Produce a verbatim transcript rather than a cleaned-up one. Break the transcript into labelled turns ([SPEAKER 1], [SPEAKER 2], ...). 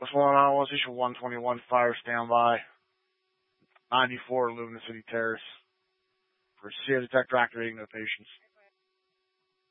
[SPEAKER 1] What's going on? What's issue one twenty-one? Fire standby. ninety-four Luna City Terrace. For C O detector activating, no patients.